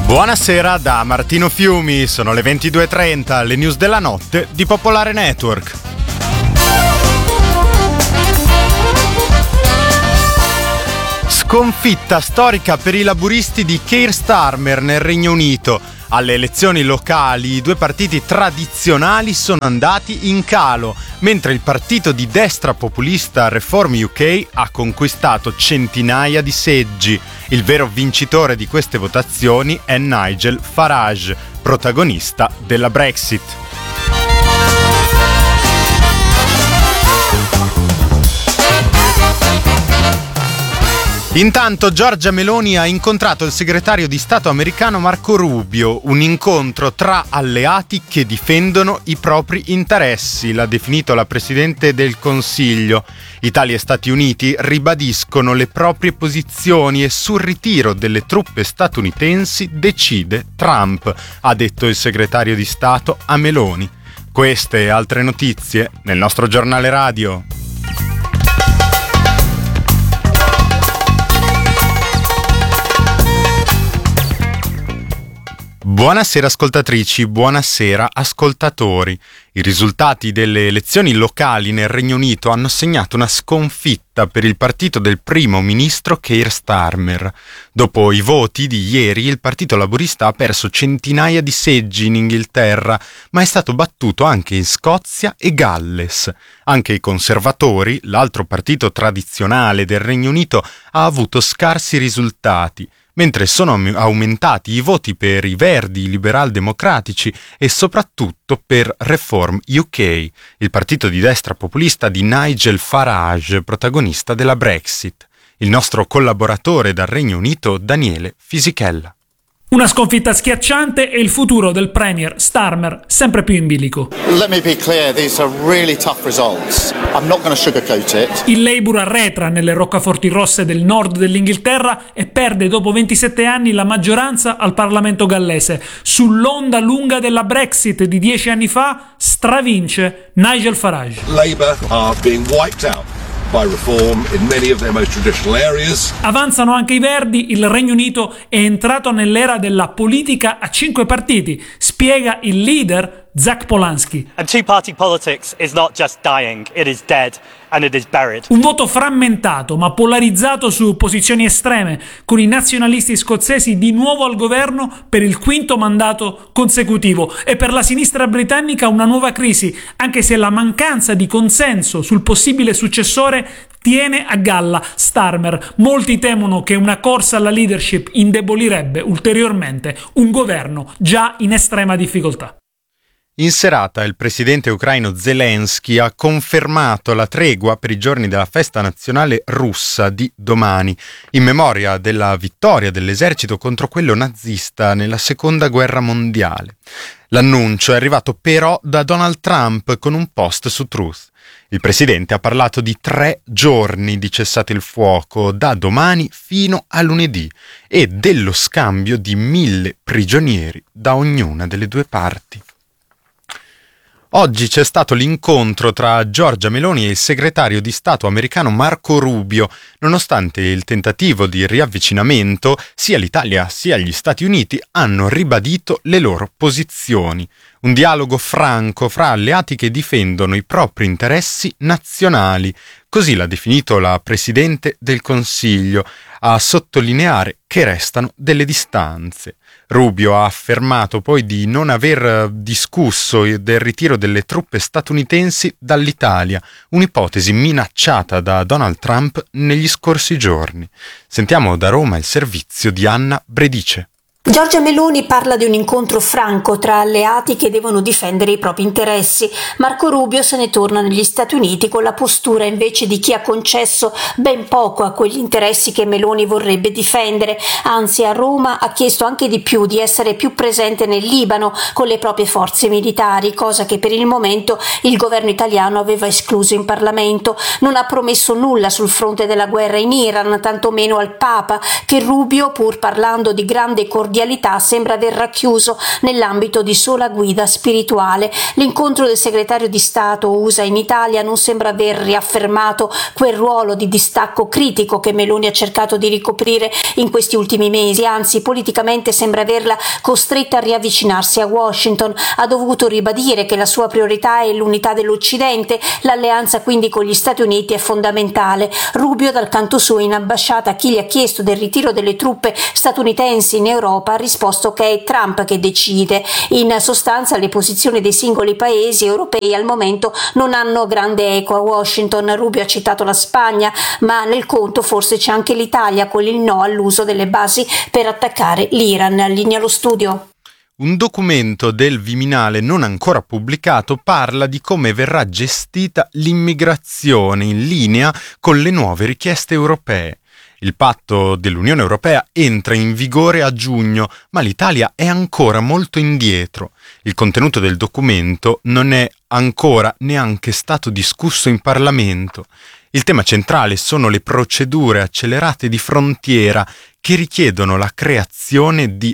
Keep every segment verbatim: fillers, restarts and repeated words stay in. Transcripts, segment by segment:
Buonasera da Martino Fiumi, sono le ventidue e trenta, le news della notte di Popolare Network. Sconfitta storica per i laburisti di Keir Starmer nel Regno Unito. Alle elezioni locali i due partiti tradizionali sono andati in calo, mentre il partito di destra populista Reform U K ha conquistato centinaia di seggi. Il vero vincitore di queste votazioni è Nigel Farage, protagonista della Brexit. Intanto Giorgia Meloni ha incontrato il segretario di Stato americano Marco Rubio, un incontro tra alleati che difendono i propri interessi, l'ha definito la Presidente del Consiglio. Italia e Stati Uniti ribadiscono le proprie posizioni e sul ritiro delle truppe statunitensi decide Trump, ha detto il segretario di Stato a Meloni. Queste e altre notizie nel nostro giornale radio. Buonasera ascoltatrici, buonasera ascoltatori. I risultati delle elezioni locali nel Regno Unito hanno segnato una sconfitta per il partito del primo ministro Keir Starmer. Dopo i voti di ieri, il partito laburista ha perso centinaia di seggi in Inghilterra, ma è stato battuto anche in Scozia e Galles. Anche i conservatori, l'altro partito tradizionale del Regno Unito, ha avuto scarsi risultati, mentre sono aumentati i voti per i Verdi, i Liberal Democratici e soprattutto per Reform U K, il partito di destra populista di Nigel Farage, protagonista della Brexit. Il nostro collaboratore dal Regno Unito, Daniele Fisichella. Una sconfitta schiacciante e il futuro del premier Starmer sempre più in bilico. Let me be clear, these are really tough results. I'm not going to sugarcoat it. Il Labour arretra nelle roccaforti rosse del nord dell'Inghilterra e perde dopo ventisette anni la maggioranza al Parlamento gallese. Sull'onda lunga della Brexit di dieci anni fa stravince Nigel Farage. Labour are being wiped out by reform in many of their most traditional areas. Avanzano anche i Verdi, il Regno Unito è entrato nell'era della politica a cinque partiti, spiega il leader Zach Polanski. And two-party politics is not just dying, it is dead and it is buried. Un voto frammentato ma polarizzato su posizioni estreme, con i nazionalisti scozzesi di nuovo al governo per il quinto mandato consecutivo, e per la sinistra britannica una nuova crisi, anche se la mancanza di consenso sul possibile successore tiene a galla Starmer. Molti temono che una corsa alla leadership indebolirebbe ulteriormente un governo già in estrema difficoltà. In serata il presidente ucraino Zelensky ha confermato la tregua per i giorni della festa nazionale russa di domani, in memoria della vittoria dell'esercito contro quello nazista nella seconda guerra mondiale. L'annuncio è arrivato però da Donald Trump con un post su Truth. Il presidente ha parlato di tre giorni di cessate il fuoco da domani fino a lunedì e dello scambio di mille prigionieri da ognuna delle due parti. Oggi c'è stato l'incontro tra Giorgia Meloni e il segretario di Stato americano Marco Rubio. Nonostante il tentativo di riavvicinamento, sia l'Italia sia gli Stati Uniti hanno ribadito le loro posizioni. Un dialogo franco fra alleati che difendono i propri interessi nazionali. Così l'ha definito la Presidente del Consiglio, a sottolineare che restano delle distanze. Rubio ha affermato poi di non aver discusso del ritiro delle truppe statunitensi dall'Italia, un'ipotesi minacciata da Donald Trump negli scorsi giorni. Sentiamo da Roma il servizio di Anna Bredice. Giorgia Meloni parla di un incontro franco tra alleati che devono difendere i propri interessi. Marco Rubio se ne torna negli Stati Uniti con la postura invece di chi ha concesso ben poco a quegli interessi che Meloni vorrebbe difendere. Anzi, a Roma ha chiesto anche di più, di essere più presente nel Libano con le proprie forze militari, cosa che per il momento il governo italiano aveva escluso in Parlamento. Non ha promesso nulla sul fronte della guerra in Iran, tantomeno al Papa, che Rubio, pur parlando di grande cordialità cordialità sembra aver racchiuso nell'ambito di sola guida spirituale. L'incontro del segretario di Stato U S A in Italia non sembra aver riaffermato quel ruolo di distacco critico che Meloni ha cercato di ricoprire in questi ultimi mesi, anzi politicamente sembra averla costretta a riavvicinarsi a Washington. Ha dovuto ribadire che la sua priorità è l'unità dell'Occidente, l'alleanza quindi con gli Stati Uniti è fondamentale. Rubio dal canto suo in ambasciata a chi gli ha chiesto del ritiro delle truppe statunitensi in Europa ha risposto che è Trump che decide. In sostanza le posizioni dei singoli paesi europei al momento non hanno grande eco a Washington. Rubio ha citato la Spagna, ma nel conto forse c'è anche l'Italia con il no all'uso delle basi per attaccare l'Iran. Linea allo studio. Un documento del Viminale non ancora pubblicato parla di come verrà gestita l'immigrazione in linea con le nuove richieste europee. Il patto dell'Unione Europea entra in vigore a giugno, ma l'Italia è ancora molto indietro. Il contenuto del documento non è ancora neanche stato discusso in Parlamento. Il tema centrale sono le procedure accelerate di frontiera che richiedono la creazione di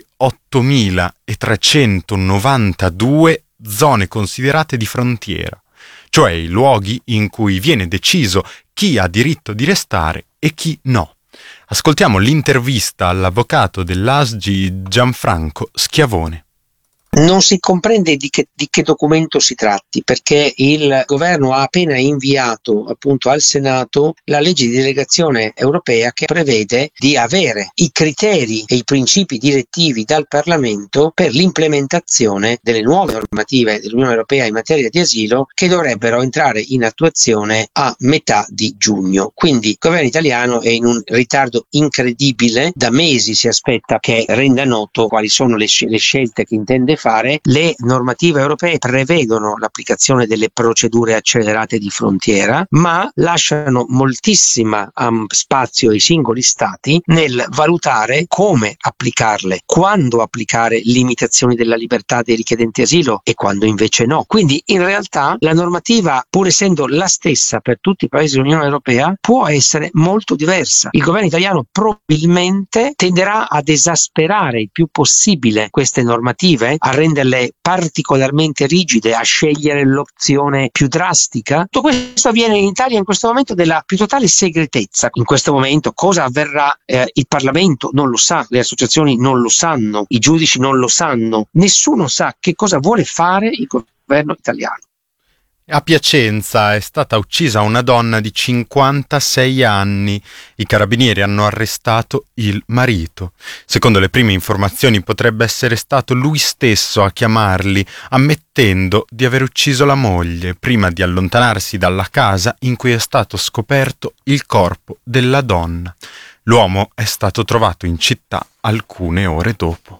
ottomilatrecentonovantadue zone considerate di frontiera, cioè i luoghi in cui viene deciso chi ha diritto di restare e chi no. Ascoltiamo l'intervista all'avvocato dell'A S G I Gianfranco Schiavone. Non si comprende di che, di che documento si tratti, perché il governo ha appena inviato appunto al Senato la legge di delegazione europea che prevede di avere i criteri e i principi direttivi dal Parlamento per l'implementazione delle nuove normative dell'Unione Europea in materia di asilo che dovrebbero entrare in attuazione a metà di giugno. Quindi il governo italiano è in un ritardo incredibile, da mesi si aspetta che renda noto quali sono le, sc- le scelte che intende fare. Fare. Le normative europee prevedono l'applicazione delle procedure accelerate di frontiera, ma lasciano moltissima um, spazio ai singoli stati nel valutare come applicarle, quando applicare limitazioni della libertà dei richiedenti asilo e quando invece no. Quindi in realtà la normativa, pur essendo la stessa per tutti i paesi dell'Unione Europea, può essere molto diversa. Il governo italiano probabilmente tenderà ad esasperare il più possibile queste normative, a renderle particolarmente rigide, a scegliere l'opzione più drastica. Tutto questo avviene in Italia in questo momento della più totale segretezza. In questo momento cosa avverrà? Eh, il Parlamento non lo sa, le associazioni non lo sanno, i giudici non lo sanno, nessuno sa che cosa vuole fare il governo italiano. A Piacenza è stata uccisa una donna di cinquantasei anni. I carabinieri hanno arrestato il marito. Secondo le prime informazioni potrebbe essere stato lui stesso a chiamarli, ammettendo di aver ucciso la moglie prima di allontanarsi dalla casa in cui è stato scoperto il corpo della donna. L'uomo è stato trovato in città alcune ore dopo.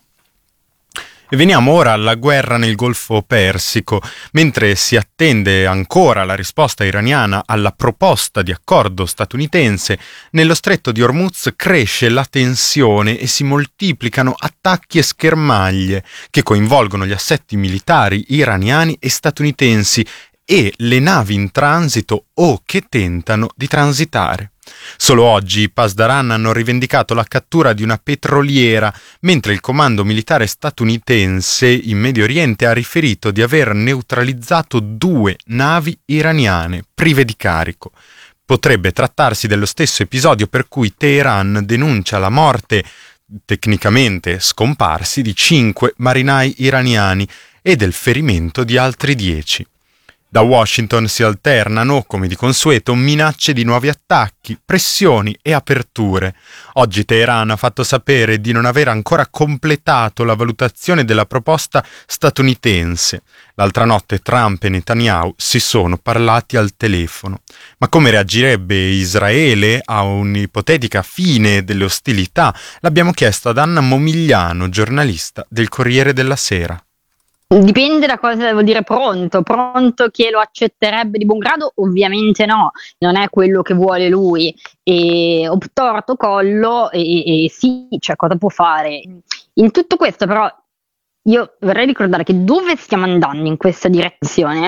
E veniamo ora alla guerra nel Golfo Persico. Mentre si attende ancora la risposta iraniana alla proposta di accordo statunitense, nello stretto di Hormuz cresce la tensione e si moltiplicano attacchi e schermaglie che coinvolgono gli assetti militari iraniani e statunitensi e le navi in transito o che tentano di transitare. Solo oggi i Pasdaran hanno rivendicato la cattura di una petroliera, mentre il comando militare statunitense in Medio Oriente ha riferito di aver neutralizzato due navi iraniane prive di carico. Potrebbe trattarsi dello stesso episodio per cui Teheran denuncia la morte, tecnicamente scomparsi, di cinque marinai iraniani e del ferimento di altri dieci. Da Washington si alternano, come di consueto, minacce di nuovi attacchi, pressioni e aperture. Oggi Teheran ha fatto sapere di non aver ancora completato la valutazione della proposta statunitense. L'altra notte Trump e Netanyahu si sono parlati al telefono. Ma come reagirebbe Israele a un'ipotetica fine delle ostilità? L'abbiamo chiesto ad Anna Momigliano, giornalista del Corriere della Sera. Dipende da cosa vuol dire pronto. Pronto che lo accetterebbe di buon grado? Ovviamente no, non è quello che vuole lui. E obtorto collo e, e sì, cioè cosa può fare? In tutto questo però io vorrei ricordare che dove stiamo andando in questa direzione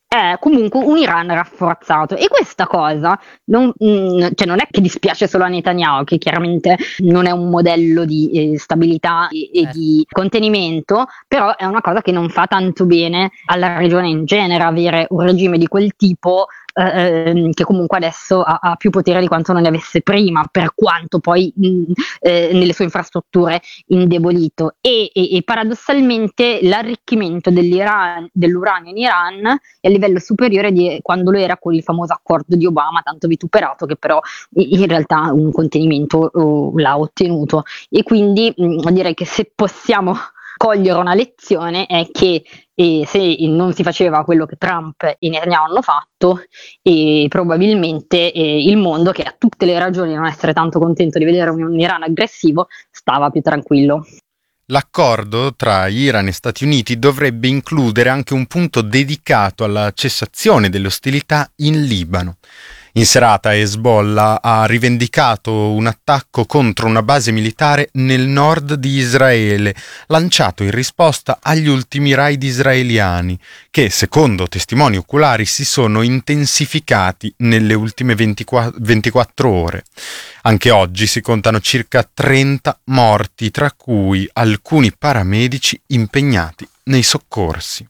è comunque un Iran rafforzato, e questa cosa non, mh, cioè non è che dispiace solo a Netanyahu, che chiaramente non è un modello di eh, stabilità e, e di contenimento, però è una cosa che non fa tanto bene alla regione in genere, avere un regime di quel tipo eh, che comunque adesso ha, ha più potere di quanto non ne avesse prima, per quanto poi mh, eh, nelle sue infrastrutture indebolito, e, e, e paradossalmente l'arricchimento dell'Iran, dell'uranio in Iran è a livello superiore di quando lo era con il famoso accordo di Obama, tanto vituperato, che però in realtà un contenimento uh, l'ha ottenuto. E quindi mh, direi che se possiamo cogliere una lezione è che eh, se non si faceva quello che Trump e Netanyahu hanno fatto, e probabilmente eh, il mondo, che ha tutte le ragioni di non essere tanto contento di vedere un Iran aggressivo, stava più tranquillo. L'accordo tra Iran e Stati Uniti dovrebbe includere anche un punto dedicato alla cessazione delle ostilità in Libano. In serata Hezbollah ha rivendicato un attacco contro una base militare nel nord di Israele, lanciato in risposta agli ultimi raid israeliani, che, secondo testimoni oculari, si sono intensificati nelle ultime ventiquattro ore. Anche oggi si contano circa trenta morti, tra cui alcuni paramedici impegnati nei soccorsi.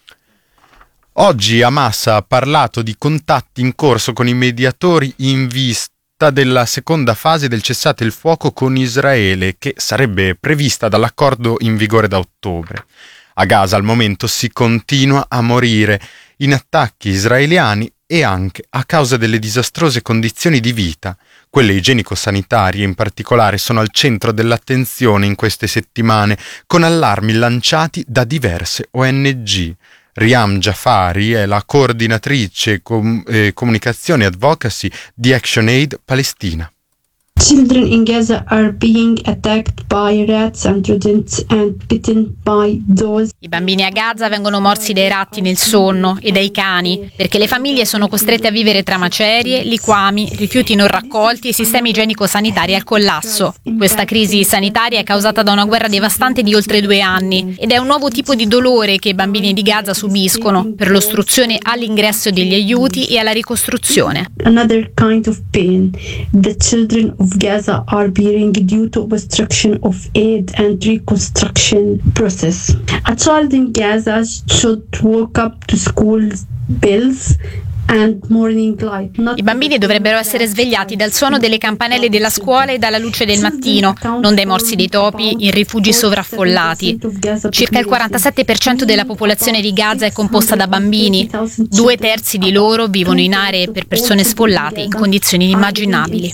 Oggi Hamas ha parlato di contatti in corso con i mediatori in vista della seconda fase del cessate il fuoco con Israele, che sarebbe prevista dall'accordo in vigore da ottobre. A Gaza al momento si continua a morire in attacchi israeliani e anche a causa delle disastrose condizioni di vita. Quelle igienico-sanitarie in particolare sono al centro dell'attenzione in queste settimane, con allarmi lanciati da diverse O N G. Riam Jafari è la coordinatrice com- eh, comunicazione e advocacy di ActionAid Palestina. Children in Gaza are being attacked by rats and rodents and bitten by those. I bambini a Gaza vengono morsi dai ratti nel sonno e dai cani, perché le famiglie sono costrette a vivere tra macerie, liquami, rifiuti non raccolti e sistemi igienico-sanitari al collasso. Questa crisi sanitaria è causata da una guerra devastante di oltre due anni ed è un nuovo tipo di dolore che i bambini di Gaza subiscono per l'ostruzione all'ingresso degli aiuti e alla ricostruzione. Another kind of pain. The children of Gaza are bearing due to obstruction of aid and reconstruction process. A child in Gaza should wake up to school bells and morning light. I bambini dovrebbero essere svegliati dal suono delle campanelle della scuola e dalla luce del mattino, non dai morsi dei topi in rifugi sovraffollati. Circa il quarantasette per cento della popolazione di Gaza è composta da bambini. Due terzi di loro vivono in aree per persone sfollate in condizioni inimmaginabili.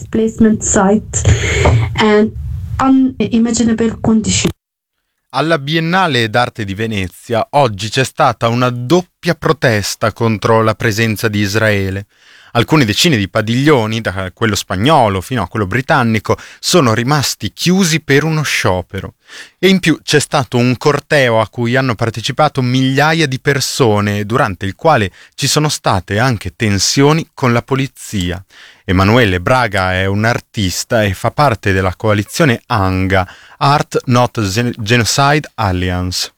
Alla Biennale d'Arte di Venezia oggi c'è stata una doppia protesta contro la presenza di Israele. Alcune decine di padiglioni, da quello spagnolo fino a quello britannico, sono rimasti chiusi per uno sciopero. E in più c'è stato un corteo a cui hanno partecipato migliaia di persone, durante il quale ci sono state anche tensioni con la polizia. Emanuele Braga è un artista e fa parte della coalizione ANGA, Art Not Genocide Alliance.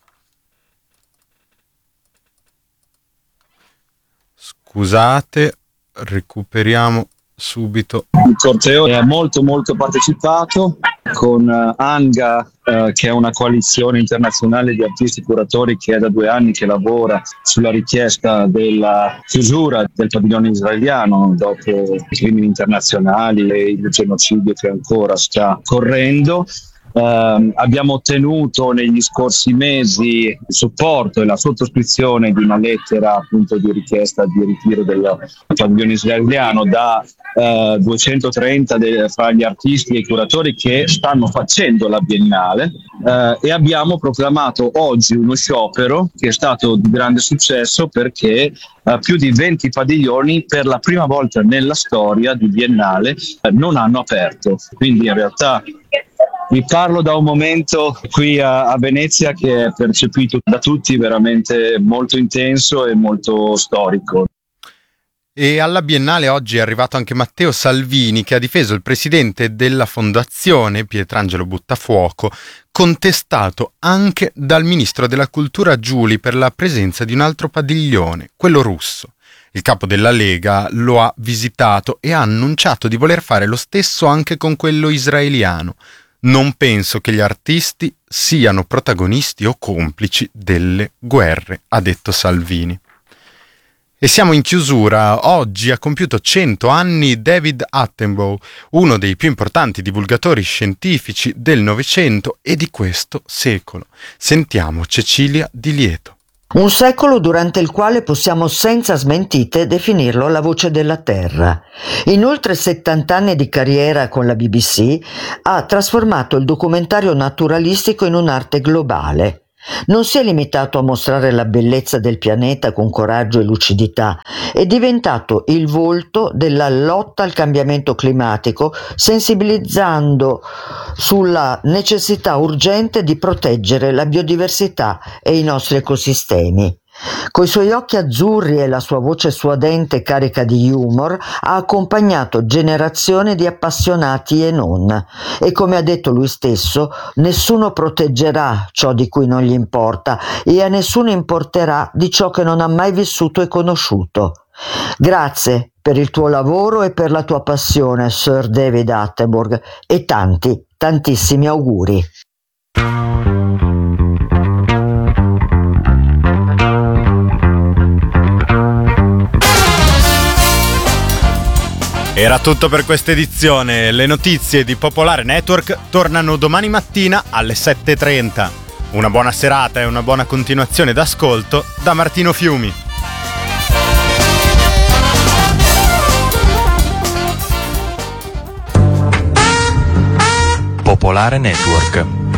Scusate, recuperiamo subito. Il corteo è molto molto partecipato, con uh, ANGA, uh, che è una coalizione internazionale di artisti curatori che è da due anni che lavora sulla richiesta della chiusura del padiglione israeliano dopo i crimini internazionali e il genocidio che ancora sta correndo. Uh, abbiamo ottenuto negli scorsi mesi il supporto e la sottoscrizione di una lettera appunto di richiesta di ritiro del padiglione israeliano da uh, duecentotrenta de- fra gli artisti e i curatori che stanno facendo la Biennale, uh, e abbiamo proclamato oggi uno sciopero che è stato di grande successo perché uh, più di venti padiglioni per la prima volta nella storia di Biennale uh, non hanno aperto, quindi in realtà vi parlo da un momento qui a, a Venezia che è percepito da tutti veramente molto intenso e molto storico. E alla Biennale oggi è arrivato anche Matteo Salvini, che ha difeso il presidente della fondazione, Pietrangelo Buttafuoco, contestato anche dal ministro della cultura Giuli per la presenza di un altro padiglione, quello russo. Il capo della Lega lo ha visitato e ha annunciato di voler fare lo stesso anche con quello israeliano. Non penso che gli artisti siano protagonisti o complici delle guerre, ha detto Salvini. E siamo in chiusura. Oggi ha compiuto cento anni David Attenborough, uno dei più importanti divulgatori scientifici del Novecento e di questo secolo. Sentiamo Cecilia Di Lieto. Un secolo durante il quale possiamo senza smentite definirlo la voce della Terra. In oltre settanta anni di carriera con la B B C ha trasformato il documentario naturalistico in un'arte globale. Non si è limitato a mostrare la bellezza del pianeta con coraggio e lucidità, è diventato il volto della lotta al cambiamento climatico, sensibilizzando sulla necessità urgente di proteggere la biodiversità e i nostri ecosistemi. Coi suoi occhi azzurri e la sua voce suadente carica di humor ha accompagnato generazioni di appassionati e non, e come ha detto lui stesso, nessuno proteggerà ciò di cui non gli importa e a nessuno importerà di ciò che non ha mai vissuto e conosciuto. Grazie per il tuo lavoro e per la tua passione, Sir David Attenborough, e tanti, tantissimi auguri. Era tutto per questa edizione. Le notizie di Popolare Network tornano domani mattina alle sette e trenta. Una buona serata e una buona continuazione d'ascolto da Martino Fiumi. Popolare Network.